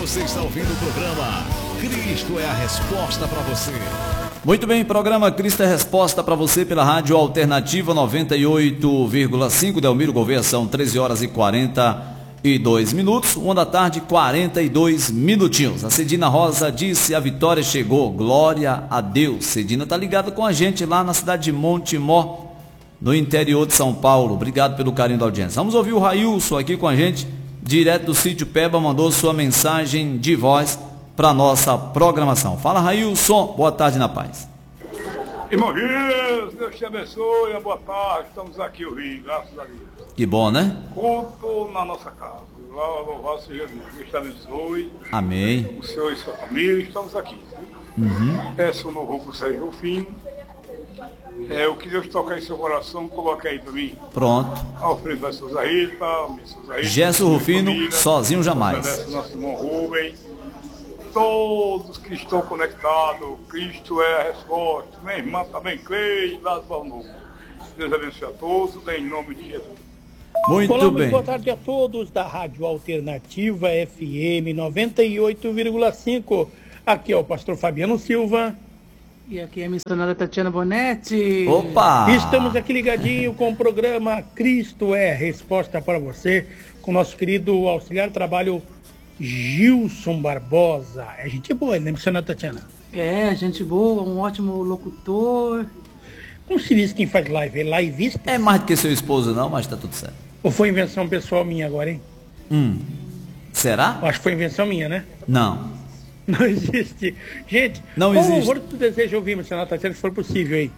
Você está ouvindo o programa Cristo é a Resposta para você. Muito bem, programa Cristo é Resposta para você pela Rádio Alternativa 98,5, Delmiro Gouveia, são 13 horas e 42 minutos, 1 da tarde, 42 minutinhos. A Cedina Rosa disse: a vitória chegou, glória a Deus. Cedina está ligada com a gente lá na cidade de Montemor, no interior de São Paulo. Obrigado pelo carinho da audiência. Vamos ouvir o Railson aqui com a gente, direto do sítio Peba, mandou sua mensagem de voz para nossa programação. Fala, Railson, boa tarde na paz. Irmão Deus te abençoe, boa tarde, estamos aqui ouvindo, graças a Deus. Que bom, né? Culto na nossa casa, louvado seja Deus, Deus te abençoe. Amém. O Senhor e sua família, estamos aqui. Peço um novo para o Sérgio Rufino. O que Deus toca em seu coração, coloca aí para mim. Pronto. Alfredo da Souza Rita, Gesso Rufino, sozinho jamais. Nosso irmão Rubem. Todos que estão conectados, Cristo é a resposta. Minha irmã também crê, lá do novo. Deus abençoe a todos, em nome de Jesus. Muito Olá, bem. Boa tarde a todos da Rádio Alternativa FM 98,5. Aqui é o pastor Fabiano Silva. E aqui é a missionária Tatiana Bonetti. Opa! Estamos aqui ligadinho com o programa Cristo é a Resposta para você, com o nosso querido auxiliar de trabalho Gilson Barbosa. É gente boa, né, missionária Tatiana? É, gente boa, um ótimo locutor. Como se diz quem faz live? É liveista? É mais do que seu esposo não, mas tá tudo certo. Ou foi invenção pessoal minha agora, hein? Será? Acho que foi invenção minha, né? Não. Não existe. Gente, Não qual existe. louvor que tu deseja ouvir, missionária Tatiana, se for possível aí?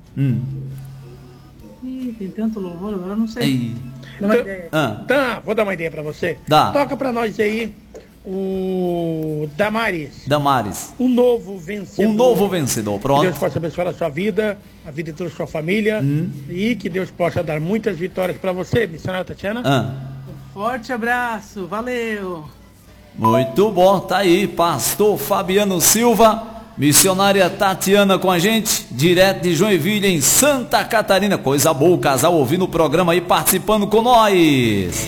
Ih, tem tanto louvor, agora eu não sei. Ei. Dá uma ideia. Tá, vou dar uma ideia pra você. Dá. Toca pra nós aí o Damares, Damares. um novo vencedor. Um novo vencedor, Que Deus pronto. possa abençoar a sua vida, a vida de toda a sua família, e que Deus possa dar muitas vitórias pra você, missionária Tatiana. Forte abraço, valeu. Muito bom, tá aí, pastor Fabiano Silva, missionária Tatiana com a gente, direto de Joinville, em Santa Catarina. Coisa boa, o casal ouvindo o programa aí, participando com nós.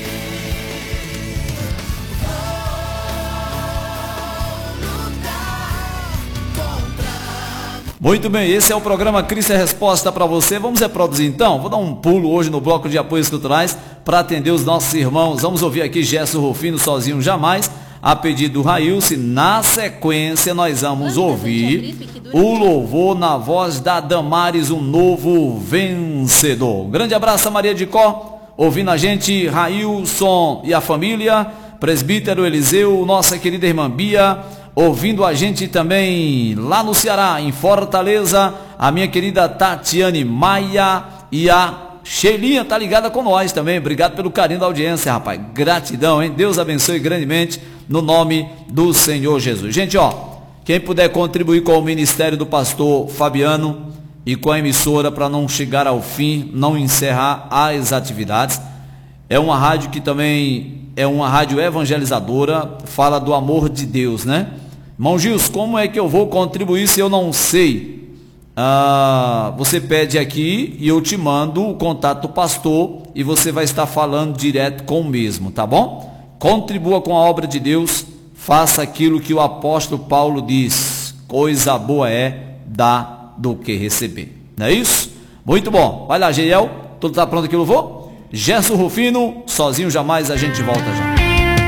Muito bem, esse é o programa Cristo é Resposta para você. Vamos reproduzir então? Vou dar um pulo hoje no bloco de apoios culturais para atender os nossos irmãos. Vamos ouvir aqui Gesso Rufino, sozinho jamais, a pedido do Railson. Na sequência nós vamos ouvir o louvor na voz da Damares, um novo vencedor. Grande abraço a Maria de Có, ouvindo a gente, Railson e a família, presbítero Eliseu, nossa querida irmã Bia, ouvindo a gente também lá no Ceará, em Fortaleza, a minha querida Tatiane Maia e a Sheilinha tá ligada com nós também. Obrigado pelo carinho da audiência, rapaz. Gratidão, hein? Deus abençoe grandemente no nome do Senhor Jesus. Gente, ó, quem puder contribuir com o ministério do pastor Fabiano e com a emissora para não chegar ao fim, não encerrar as atividades. É uma rádio que também é uma rádio evangelizadora, fala do amor de Deus, né? Irmão Gils, como é que eu vou contribuir se eu não sei? Você pede aqui e eu te mando o contato do pastor e você vai estar falando direto com o mesmo, tá bom? Contribua com a obra de Deus, faça aquilo que o apóstolo Paulo diz: coisa boa é dar do que receber. Não é isso? Muito bom. Vai lá, Geiel, tudo tá pronto aqui, louvor? Gesso Rufino, sozinho jamais, a gente volta já.